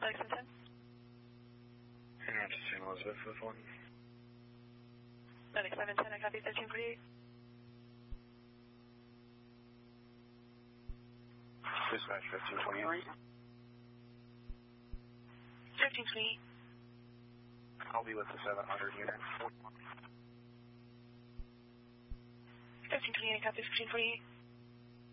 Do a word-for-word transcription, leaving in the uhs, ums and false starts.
Alex ten. And to Saint Elizabeth with one. Alex seven ten, I copy thirteen forty-eight. Dispatch fifteen twenty-eight. fifteen twenty-eight. I'll be with the seven hundred unit. fifteen twenty-eight, copy fifteen forty-eight.